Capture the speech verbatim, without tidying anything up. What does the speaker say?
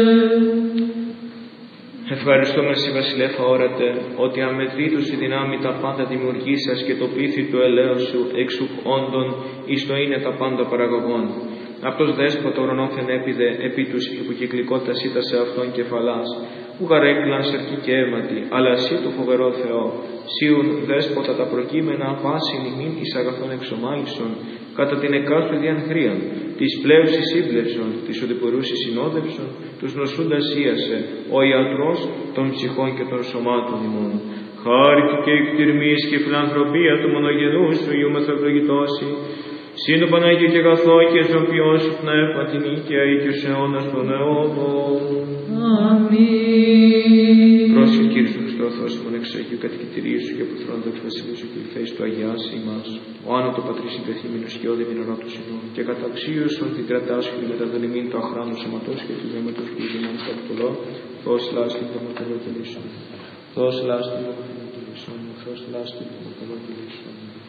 Ευχαριστούμε Συ Βασιλεύ αόρατε, ότι αμετρήτως η δυνάμει τα πάντα δημιουργήσας και το πίθη του ελέους σου εξουκ όντων εις το είναι τα πάντα παραγωγών. Αυτός δέσποτα ουρανόθεν έπιδε επί τους υποκυκλικότητας ήταν σε αυτόν κεφαλάς, που γαρέκλαν σερκή και αίματι, αλλά Συ το φοβερό Θεό, Συουν δέσποτα τα προκείμενα βάσιν ημίν εις αγαθών εξομάλισον, κατά την εκάστου διανθρίαν, της πλεύσης σύμπλευσον, της οδηπορούσης συνόδευσον, τους νοσούντας ίασε, ο ιατρός των ψυχών και των σωμάτων ημών. Χάρη και εκτιρμής και φιλανθρωπία του μονογενούς του Υιού μεθευλογητώσει, Συν το Παναγίο και αγαθό και ζωοποιό σου πνεύμα την οίκαια ή και ως αιώνας των αιώνων. Αμήν. Πρόσχε Κύριε του Χριστό, Θεός του Μονεξαγίου, κατοικητηρίου σου και αποθρόν δόξου βασιλείου σου και ελθέης του Αγιάς ημάς, ο άνω το Πατρίς υπεθύμηνος και όδε μηνωρά του συνόρου, και καταξίωσον την κρατάσχη μετά τον ημίν του αχράνου σωματός και του δέματος που ζημών στα πτωλό, Θεός λάστην το μοτελό τελίσσον. Θεός λάστην το μοτελό τελίσσον. Θεός λάστην το μοτελό τελίσσον.